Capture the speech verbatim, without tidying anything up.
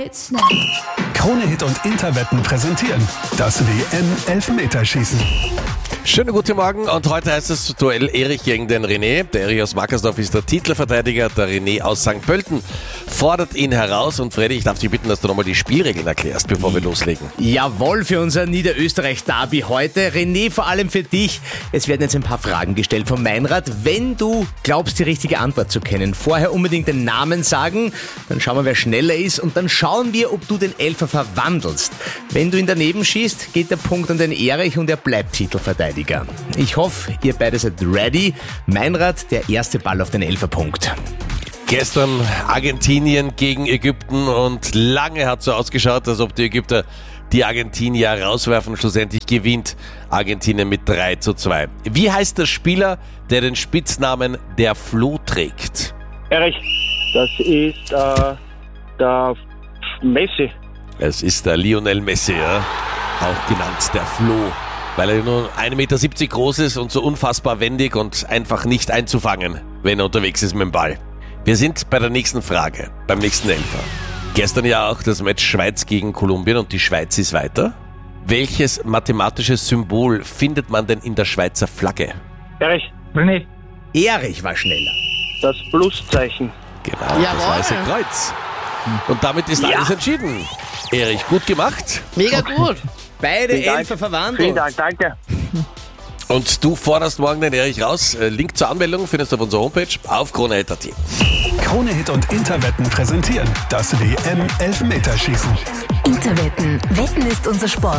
It's now. Krone-Hit und Interwetten präsentieren das W M-Elfmeterschießen. Schönen guten Morgen und heute heißt es Duell Erich gegen den René. Der Erich aus Wackersdorf ist der Titelverteidiger, der René aus Sankt Pölten fordert ihn heraus. Und Freddy, ich darf dich bitten, dass du nochmal die Spielregeln erklärst, bevor wir loslegen. Jawohl, für unser Niederösterreich-Derby heute. René, vor allem für dich. Es werden jetzt ein paar Fragen gestellt von Meinrad. Wenn du glaubst, die richtige Antwort zu kennen, vorher unbedingt den Namen sagen, dann schauen wir, wer schneller ist und dann schauen wir, ob du den Elfer verwandelst. Wenn du ihn daneben schießt, geht der Punkt an den Erich und er bleibt Titelverteidiger. Ich hoffe, ihr beide seid ready. Meinrad, der erste Ball auf den Elferpunkt. Gestern Argentinien gegen Ägypten und lange hat so ausgeschaut, als ob die Ägypter die Argentinier rauswerfen. Schlussendlich gewinnt Argentinien mit drei zu zwei. Wie heißt der Spieler, der den Spitznamen der Flo trägt? Erich, das ist äh, der Messi. Es ist der Lionel Messi, ja? Auch genannt der Flo, weil er nur ein Meter siebzig groß ist und so unfassbar wendig und einfach nicht einzufangen, wenn er unterwegs ist mit dem Ball. Wir sind bei der nächsten Frage, beim nächsten Elfer. Gestern ja auch das Match Schweiz gegen Kolumbien und die Schweiz ist weiter. Welches mathematische Symbol findet man denn in der Schweizer Flagge? Erich, René, Erich war schneller. das Pluszeichen. Genau, Jawohl. das weiße Kreuz. Und damit ist Ja. alles entschieden. Erich, gut gemacht. Mega gut. Beide Vielen Dank. Elfer verwandelt. Vielen Dank, danke. Und du forderst morgen den Erich raus. Link zur Anmeldung findest du auf unserer Homepage auf krone punkt at. Krone-Hit und Interwetten präsentieren das W M-Elfmeterschießen. Interwetten. Wetten ist unser Sport.